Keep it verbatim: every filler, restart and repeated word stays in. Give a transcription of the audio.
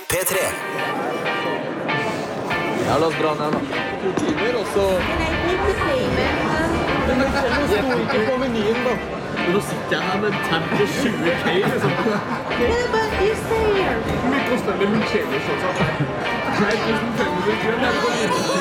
P tre. Ja, la oss dra ned da. To timer, og så... Men det sto ikke på menyen da. Nå sitter jeg her med en tab på tjue K, liksom. Yeah, but you stay here. Hvor mye koster det med lunsjene, sånn? Nei, tusen fem hundre kroner.